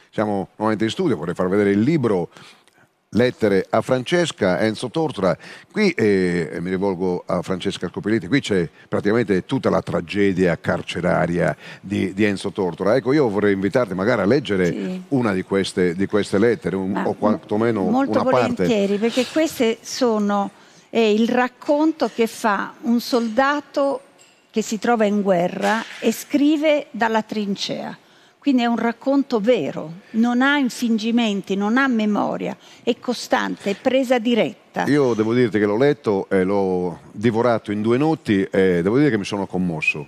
siamo nuovamente in studio, vorrei far vedere il libro Lettere a Francesca, Enzo Tortora. Qui mi rivolgo a Francesca Scopelliti, qui c'è praticamente tutta la tragedia carceraria di Enzo Tortora. Ecco, io vorrei invitarti magari a leggere Sì. una di queste lettere, o quantomeno Molto una parte. volentieri, perché queste sono il racconto che fa un soldato che si trova in guerra e scrive dalla trincea. Quindi è un racconto vero, non ha infingimenti, non ha memoria, è costante, è presa diretta. Io devo dirti che l'ho letto e l'ho divorato in 2 notti e devo dire che mi sono commosso.